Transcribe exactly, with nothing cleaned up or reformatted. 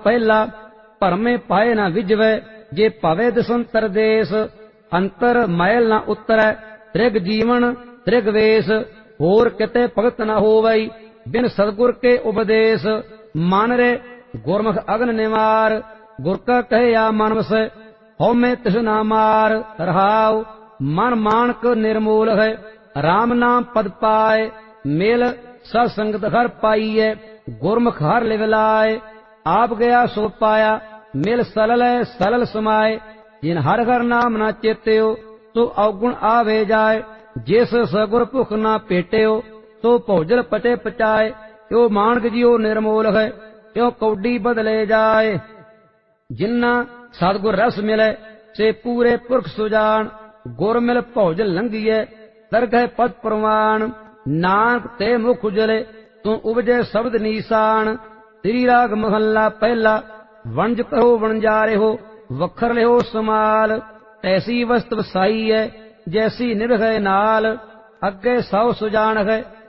पहला, भरमे पाए न विजवै, जे पवे दसंतर देश, अंतर मैल न उतरै, त्रिग जीवन त्रिग वेश, होर किते भगत न होवई, बिन सतगुर के उपदेश, मन रे गुरमुख अगन निवार, गुर का कहे या मन वसै, हौमे तिस ना मार। रहाव, मन मानक निर्मूल है, राम नाम पद पाए, मेल सत्संगत हर पाईए, गुरमुख हर लिव लाए, आप गया सो पाया, मिल सलल सलल समाए, जिन हर हर नाम ना चेत्यो, तो अवगुण आवे जाए, जिस सगुर भुख ना पेट्यो, तो भोजल पटे पचाए, त्यो मानक जियो निर्मूल है, त्यो कौडी बदले जाए। जिन्ना सतगुर रस मिले, से पूरे पुरख सुजान, गुर मिल भोजल लंघिए, दरगह पद प्रवान, नानक ते मुख उजले, तू उपजे शब्द नीसान। श्री राग महला पहला, वंज कहो वणजारे हो, वखर लिहो समाल, ऐसी वस्त वसाई है, जैसी निरह नाल, अगे सौ सुजान है,